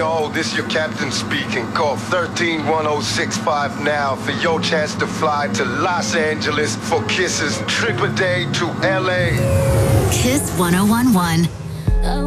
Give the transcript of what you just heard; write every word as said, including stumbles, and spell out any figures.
yo, this your captain speaking. Call thirteen one oh six five now for your chance to fly to Los Angeles for Kiss's trip a day to L A. Kiss one oh one one.